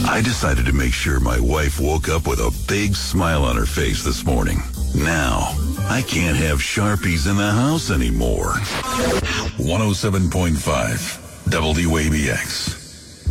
I decided to make sure my wife woke up with a big smile on her face this morning. Now, I can't have Sharpies in the house anymore. 107.5 WABX.